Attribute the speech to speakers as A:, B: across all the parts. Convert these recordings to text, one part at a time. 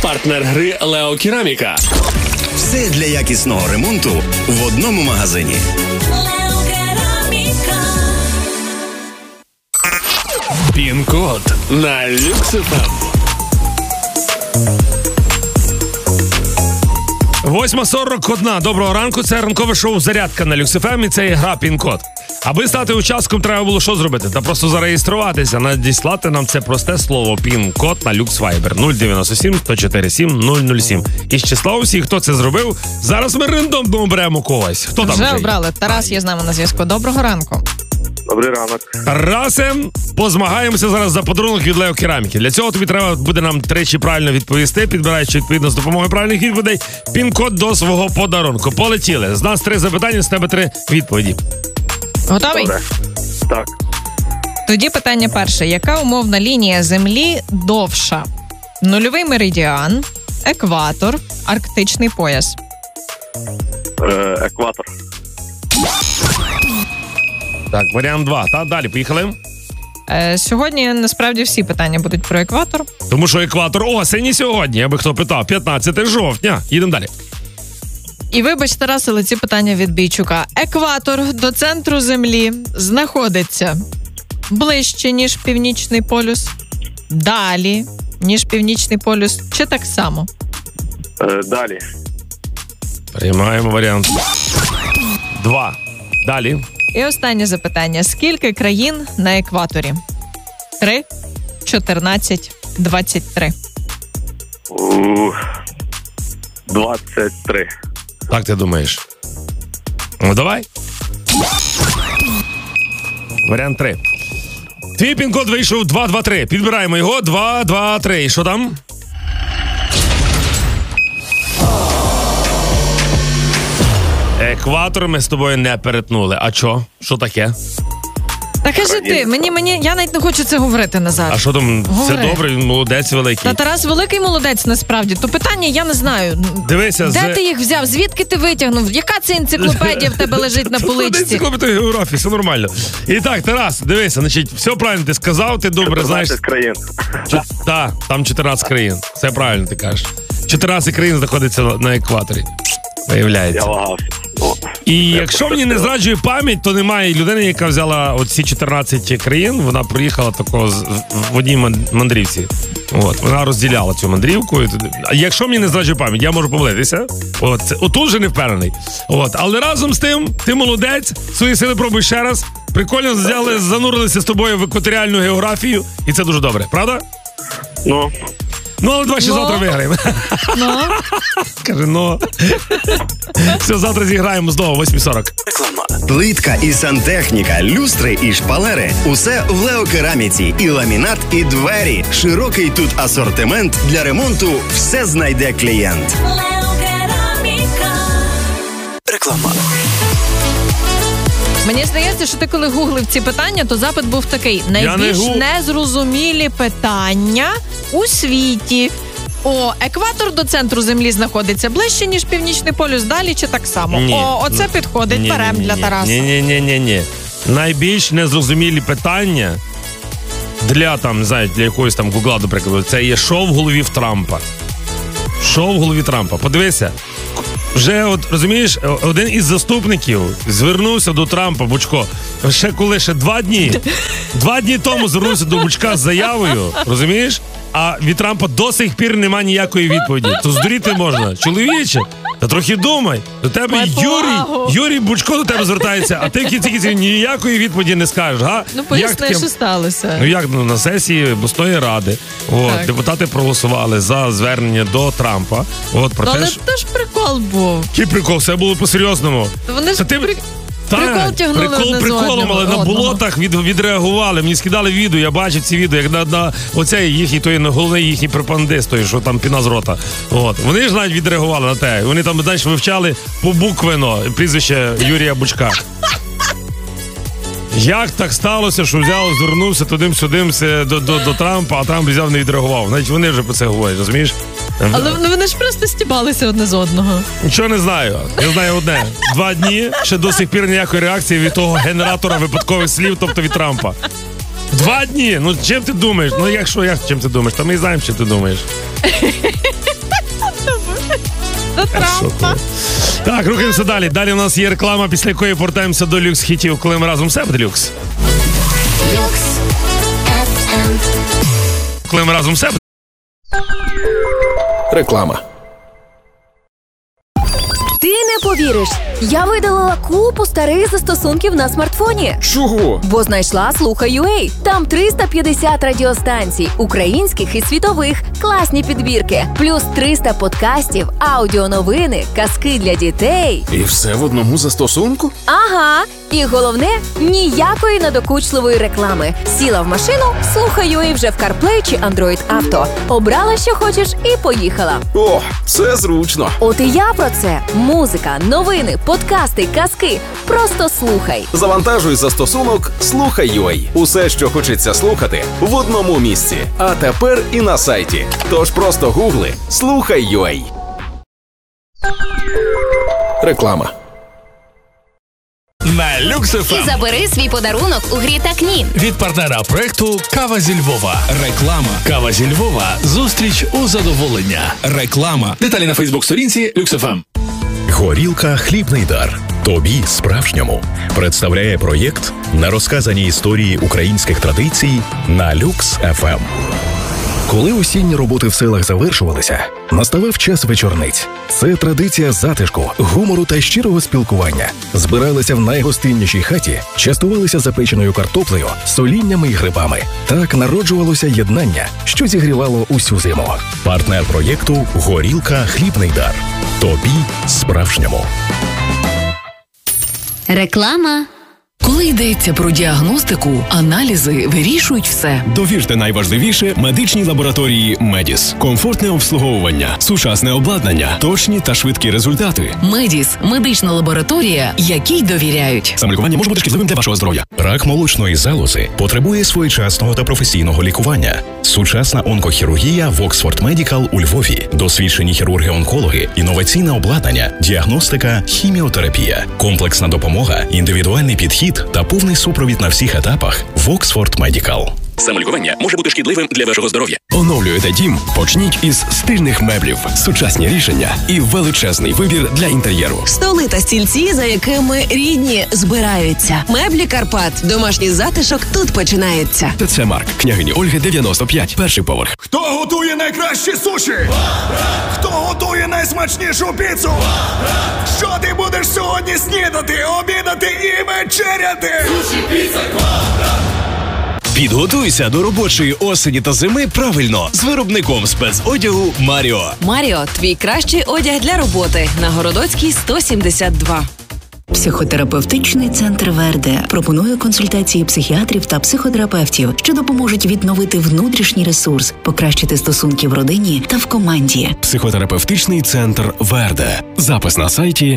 A: Партнер гри Лео Кераміка.
B: Все для якісного ремонту в одному магазині.
C: Лео Кераміка.
A: Пін-код на Люкс ФМ.
D: 8:41. Доброго ранку. Це ранкове шоу «Зарядка» на Люкс ФМ, і це є гра «Пін-код». Аби стати учасником, треба було що зробити? Та просто зареєструватися, надіслати нам це просте слово «Пін-код» на Люкс Вайбер 097 104 7 007. Із числа усіх, хто це зробив, зараз ми рандомно оберемо когось. Хто там
E: вже обрали? Тарас є з нами на зв'язку. Доброго ранку.
F: Добрий ранок.
D: Тарасем, позмагаємося зараз за подарунок від Лео Кераміки. Для цього тобі треба буде нам тричі правильно відповісти, підбираючи відповідно з допомогою правильних відповідей пін-код до свого подарунку. Полетіли. З нас 3 запитання, з тебе 3 відповіді.
E: Готовий?
F: Добре. Так.
E: Тоді питання перше. Яка умовна лінія Землі довша? Нульовий меридіан, екватор, арктичний пояс.
F: Екватор.
D: Так, варіант 2. Та далі, поїхали.
E: Сьогодні, насправді, всі питання будуть про екватор.
D: Тому що екватор осені сьогодні, аби хто питав, 15 жовтня. Їдемо далі.
E: І вибач, Тарас, але ці питання від Бійчука. Екватор до центру Землі знаходиться ближче, ніж Північний полюс, далі, ніж Північний полюс, чи так само?
F: Далі.
D: Приймаємо варіант 2. Далі.
E: І останнє запитання. Скільки країн на екваторі? 3, 14, 23.
F: 23.
D: Так ти думаєш? Ну, давай. Варіант 3. Твій пін-код вийшов 223. Підбираємо його. 223. І що там? Екватор ми з тобою не перетнули. А чо? Що таке?
E: Та кажи ти, я навіть не хочу це говорити, Назар.
D: А що там?
E: Говори.
D: Все добре, молодець великий.
E: Та Тарас великий молодець, насправді. То питання я не знаю.
D: Дивися,
E: де ти їх взяв? Звідки ти витягнув? Яка це енциклопедія в тебе лежить на поличці?
D: Енциклопедія географії, все нормально. І так, Тарас, дивися, значить, все правильно ти сказав, ти добре знаєш.
F: 14 країн.
D: Так, там 14 країн. Все правильно ти кажеш. 14 країн знаходиться на екваторі. Виявляється.
F: Я вагався.
D: І якщо мені не зраджує пам'ять, то немає людини, яка взяла оці 14 країн, вона приїхала такого в одній мандрівці. От, вона розділяла цю мандрівку. А якщо мені не зраджує пам'ять, я можу помилитися. Отут же не впевнений. Але разом з тим, ти молодець, свої сили пробуй ще раз. Прикольно занурилися з тобою в екваторіальну географію, і це дуже добре, правда? Але давай ще завтра виграємо. Каже, Все, завтра зіграємо знову, 8:40.
B: Плитка і сантехніка, люстри і шпалери – усе в Лео Кераміці. І ламінат, і двері. Широкий тут асортимент. Для ремонту все знайде клієнт.
C: Лео Кераміка.
B: Реклама.
E: Мені здається, що ти коли гуглив ці питання, то запит був такий. Найбільш незрозумілі питання у світі. Екватор до центру Землі знаходиться ближче, ніж Північний полюс, далі чи так само?
D: Ні.
E: Оце підходить, берем для Тараса.
D: Ні. Найбільш незрозумілі питання для якогось там Гугла, до прикладу, це є шоу в голові в Трампа. Шоу в голові Трампа. Подивися. Вже, розумієш, один із заступників звернувся до Трампа, Бучко, ще 2 дні. 2 дні тому звернувся до Бучка з заявою, розумієш? А від Трампа до сих пір немає ніякої відповіді. То здуріти можна. Чоловіче, та трохи думай. До тебе Юрій Бучко до тебе звертається, а ти в кінці ніякої відповіді не скажеш. Га?
E: Поясни, що сталося.
D: На сесії обласної ради депутати проголосували за звернення до Трампа.
E: Але це ж прикол був.
D: Який прикол? Все було по-серйозному.
E: Вони ж прикол тягнули одне з
D: приколом, але на болотах відреагували. Мені скидали відео, я бачив ці відео, як на оцей їхній, той головний їхній пропагандист, той, що там піна з рота. Вони ж навіть відреагували на те. Вони там, вивчали побуквенно прізвище Юрія Бучка. Як так сталося, що звернувся туди-сюди до Трампа, а Трамп взяв не відреагував. Навіть вони вже про це говорять, розумієш?
E: Але вони ж просто стібалися одне з одного.
D: Нічого не знаю. Я знаю одне. 2 дні, ще до сих пір ніякої реакції від того генератора випадкових слів, тобто від Трампа. 2 дні! Чим ти думаєш? Чим ти думаєш? Та ми знаємо, чим ти думаєш.
E: до Трампа.
D: Так, рухаємося далі. Далі у нас є реклама, після якої повертаємося до люкс-хітів. Коли ми разом все буде люкс. Коли ми разом все буде.
A: Реклама.
G: Ти не повіриш, я видалила купу старих застосунків на смартфоні.
A: Чого?
G: Бо знайшла Слухай.ua. Там 350 радіостанцій, українських і світових, класні підбірки, плюс 300 подкастів, аудіоновини, казки для дітей.
A: І все в одному застосунку?
G: Ага, і головне, ніякої надокучливої реклами. Сіла в машину, Слухай.ua вже в CarPlay чи Android Auto. Обрала, що хочеш, і поїхала.
A: О, це зручно.
G: От і я про це. Музика, новини, подкасти, казки. Просто слухай.
H: Завантажуй застосунок Слухай.ua. Усе, що хочеться слухати, в одному місці. А тепер і на сайті. Тож просто гугли Слухай.ua.
A: Реклама. На Люкс
I: І
A: ФМ.
I: забери свій подарунок у грі «Так-ні».
A: Від партнера проекту «Кава зі Львова». Реклама. Кава зі Львова. Зустріч у задоволення. Реклама. Деталі на Фейсбук-сторінці Люкс ФМ.
J: Горілка «Хлібний дар». Тобі справжньому представляє проєкт на розказані історії українських традицій на Люкс ФМ. Коли осінні роботи в селах завершувалися, наставав час вечорниць. Це традиція затишку, гумору та щирого спілкування. Збиралися в найгостиннішій хаті, частувалися запеченою картоплею, соліннями й грибами. Так народжувалося єднання, що зігрівало усю зиму. Партнер проєкту «Горілка «Хлібний дар». Тобі справжньому.
I: Реклама.
K: Коли йдеться про діагностику, аналізи вирішують все.
L: Довірте найважливіше медичній лабораторії «Медіс». Комфортне обслуговування, сучасне обладнання, точні та швидкі результати.
K: «Медіс» – медична лабораторія, якій довіряють.
L: Самолікування може бути шкідливим для вашого здоров'я.
J: Рак молочної залози потребує своєчасного та професійного лікування. Сучасна онкохірургія в Оксфорд Медікал у Львові. Досвідчені хірурги-онкологи, інноваційне обладнання, діагностика, хіміотерапія, комплексна допомога, індивідуальний підхід та повний супровід на всіх етапах в Оксфорд Медікал.
A: Самолікування може бути шкідливим для вашого здоров'я.
L: Оновлюєте дім? Почніть із стильних меблів, сучасні рішення і величезний вибір для інтер'єру.
M: Столи та стільці, за якими рідні збираються. Меблі Карпат. Домашній затишок тут починається.
L: ТЦ Марк. Княгині Ольги, 95. Перший поверх.
N: Хто готує найкращі суші? Хто готує найсмачнішу піцу? Що ти будеш сьогодні снідати, обідати і вечеряти? Суші, піца, Квадрат.
O: Підготуйся до робочої осені та зими правильно з виробником спецодягу «Маріо».
M: Маріо – твій кращий одяг для роботи. На Городоцькій, 172.
P: Психотерапевтичний центр «Верде» пропонує консультації психіатрів та психотерапевтів, що допоможуть відновити внутрішній ресурс, покращити стосунки в родині та в команді.
L: Психотерапевтичний центр «Верде». Запис на сайті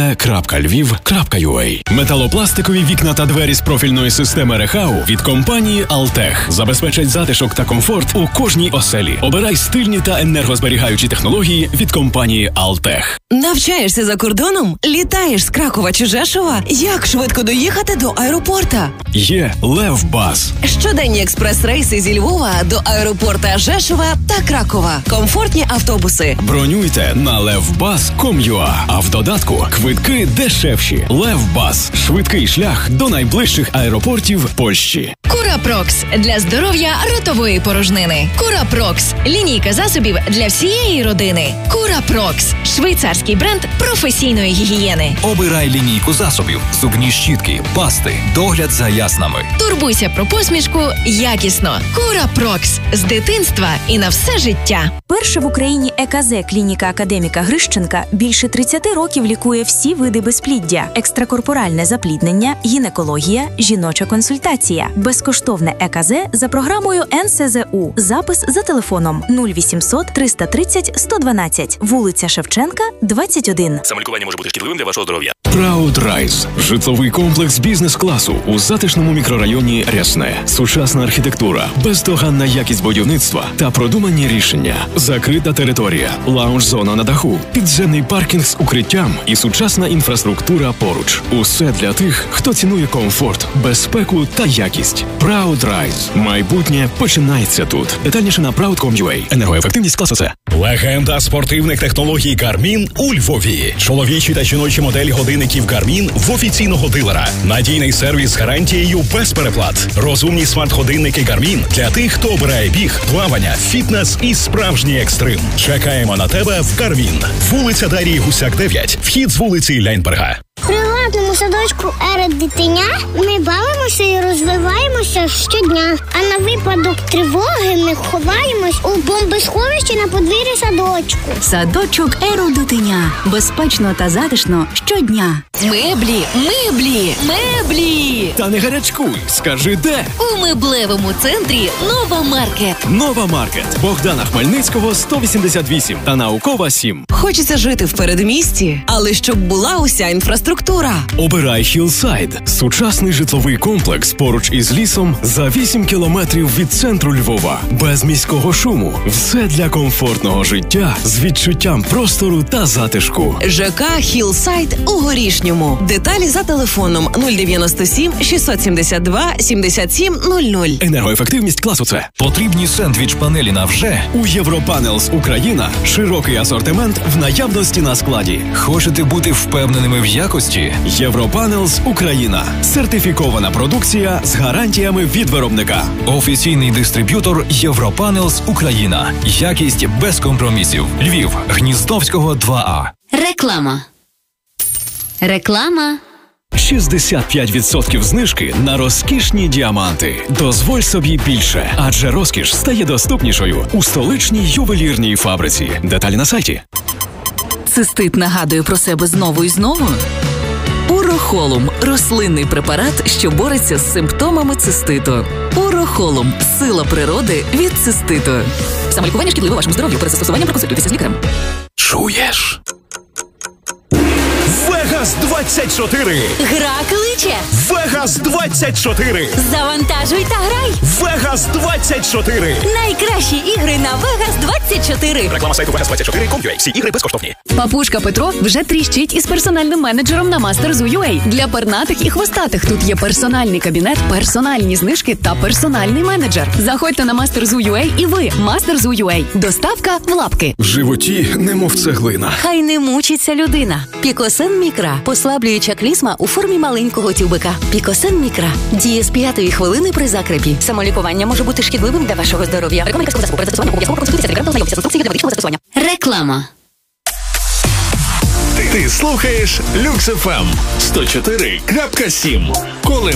L: verde.lviv.ua. Металопластикові вікна та двері з профільної системи Рехау від компанії «Алтех» забезпечать затишок та комфорт у кожній оселі. Обирай стильні та енергозберігаючі технології від компанії «Алтех».
M: Навчаєшся за кордоном? Літаєш з Кракова чи Жешова? Як швидко доїхати до аеропорта?
L: Є «Левбас».
M: Щоденні експрес-рейси зі Львова до аеропорта Жешова та Кракова. Комфортні автобуси.
L: Бронюйте на levbus.com.ua. А в додатку квитки дешевші. «Левбас» – швидкий шлях до найближчих аеропортів Польщі.
I: Курапрокс – для здоров'я ротової порожнини. Курапрокс – лінійка засобів для всієї родини. Курапрокс – швейцарський бренд професійної гігієни.
Q: Обирай лінійку засобів, зубні щітки, пасти, догляд за яснами.
I: Турбуйся про посмішку якісно. Курапрокс – з дитинства і на все життя.
R: Перша в Україні ЕКЗ клініка академіка Грищенка більше 30 років лікує всі види безпліддя, екстракорпоральне запліднення, гінекологія, жіноча консультація. Безкоштовне ЕКЗ за програмою НСЗУ. Запис за телефоном 0800 330 112. Вулиця Шевченка, 21.
A: Самолікування може бути шкідливим для вашого здоров'я.
L: Proud Rise – житловий комплекс бізнес-класу у затишному мікрорайоні Рясне. Сучасна архітектура, бездоганна якість будівництва та продумані рішення. Закрита територія, лаунж-зона на даху, підземний паркінг з укриттям і сучасна інфраструктура поруч. Усе для тих, хто цінує комфорт, безпеку та якість. Proud Rise. Майбутнє починається тут. Детальніше на proud.com.ua. Енергоефективність класу С.
J: Легенда спортивних технологій Garmin у Львові. Чоловічі та жіночі моделі годинників Garmin в офіційного дилера. Надійний сервіс з гарантією без переплат. Розумні смарт-годинники Garmin для тих, хто обирає біг, плавання, фітнес і справжній екстрим. Чекаємо на тебе в Garmin. Вулиця Дарії Гусяк, 9. Вхід з вулиці Ляйнберга.
S: В приватному садочку «Ера дитиня» ми бавимося і розвиваємося щодня. А на випадок тривоги ми ховаємось у бомбосховищі на подвір'ї садочку.
P: Садочок «Еру дитиня». Безпечно та затишно щодня.
M: Меблі, меблі, меблі!
L: Та не гарячкуй, скажи де?
M: У меблевому центрі «Нова Маркет».
L: Нова Маркет. Богдана Хмельницького, 188 та Наукова, 7.
M: Хочеться жити в передмісті, але щоб була уся інфраструктура.
L: Обирай Хілсайд. Сучасний житловий комплекс поруч із лісом за 8 кілометрів від центру Львова. Без міського шуму. Все для комфортного життя з відчуттям простору та затишку.
M: ЖК «Хілсайд» у Горішньому. Деталі за телефоном 097 672 7700.
L: Енергоефективність класу С.
O: Потрібні сендвіч-панелі на вже?
L: У Європанелс Україна широкий асортимент в наявності на складі.
O: Хочете бути впевненими в якості?
L: Європанелс Україна. Сертифікована продукція з гарантіями від виробника.
O: Офіційний дистриб'ютор Європанелс Україна. Якість без компромісів. Львів. Гніздовського, 2А.
G: Реклама. Реклама.
L: 65% знижки на розкішні діаманти. Дозволь собі більше, адже розкіш стає доступнішою у столичній ювелірній фабриці. Деталі на сайті.
K: Цистит нагадує про себе знову і знову? Урохолум – рослинний препарат, що бореться з симптомами циститу. Урохолум – сила природи від циститу. Самолікування шкідливо вашому здоров'ю. Перед застосуванням проконсультуйтеся з лікарем.
J: Чуєш? Вегас 24!
G: Гра кличе.
J: Вегас 24!
G: Завантажуй та грай.
J: Вегас 24!
G: Найкращі ігри на Вегас 24.
J: Реклама сайту Vegas24.com.ua. Всі ігри безкоштовні.
T: Папушка Петро вже тріщить із персональним менеджером на Masters.ua. Для пернатих і хвостатих тут є персональний кабінет, персональні знижки та персональний менеджер. Заходьте на Masters.ua і ви Masters.ua. Доставка в лапки.
L: В животі немов цеглина.
G: Хай не мучиться людина. Пікосен Мікра. Послаблююча клізма у формі маленького тюбика. Пікосен Мікра. Діє з 5-ї хвилини при закрепі. Самолікування може бути шкідливим для вашого здоров'я. Реклама лікарського засобу. Перед застосуванням обов'язково проконсультуйтеся з лікарем та ознайомтеся з інструкцією для медичного застосування. Реклама.
A: Ти слухаєш Люкс FM 104.7. Коли